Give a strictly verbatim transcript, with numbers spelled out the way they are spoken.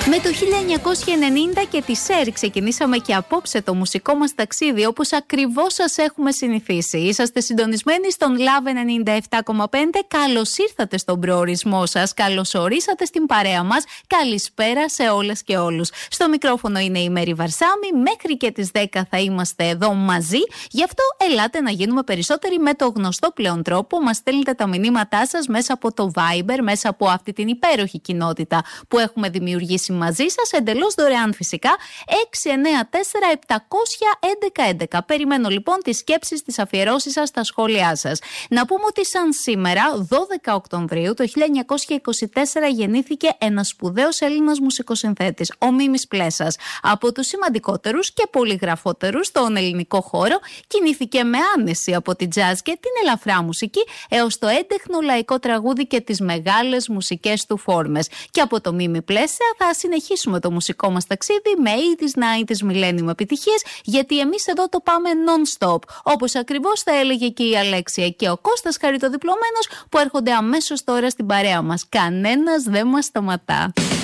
Με το χίλια εννιακόσια ενενήντα και τη ΣΕΡ ξεκινήσαμε και απόψε το μουσικό μας ταξίδι όπως ακριβώς σας έχουμε συνηθίσει. Είσαστε συντονισμένοι στον Love ενενήντα επτά κόμμα πέντε. Καλώς ήρθατε στον προορισμό σας. Καλώς ορίσατε στην παρέα μας. Καλησπέρα σε όλες και όλους. Στο μικρόφωνο είναι η Μέρη Βαρσάμι. Μέχρι και τις δέκα θα είμαστε εδώ μαζί. Γι' αυτό ελάτε να γίνουμε περισσότεροι με το γνωστό πλέον τρόπο. Μας στέλνετε τα μηνύματά σας μέσα από το Viber, μέσα από αυτή την υπέροχη κοινότητα που έχουμε δημιουργήσει μαζί σας, εντελώς δωρεάν φυσικά. έξι εννέα τέσσερα επτακόσια έντεκα έντεκα. Περιμένω λοιπόν τις σκέψεις, τις αφιερώσεις σας, τα σχόλιά σας. Να πούμε ότι σαν σήμερα, δώδεκα Οκτωβρίου το χίλια εννιακόσια είκοσι τέσσερα, γεννήθηκε ένας σπουδαίος Έλληνας μουσικοσυνθέτης, ο Μίμης Πλέσσας. Από τους σημαντικότερους και πολυγραφότερους στον ελληνικό χώρο, κινήθηκε με άνεση από την jazz και την ελαφρά μουσική έως το έντεχνο λαϊκό τραγούδι και τις μεγάλες μουσικές του φόρμες. Και από το Μίμη Πλέσσα θα συνεχίσουμε το μουσικό μας ταξίδι με ογδόντα, ενενήντα millennium επιτυχίες, γιατί εμείς εδώ το πάμε non-stop. Όπως ακριβώς θα έλεγε και η Αλέξια και ο Κώστας Χαριτοδιπλωμένος, που έρχονται αμέσως τώρα στην παρέα μας. Κανένας δεν μας σταματά.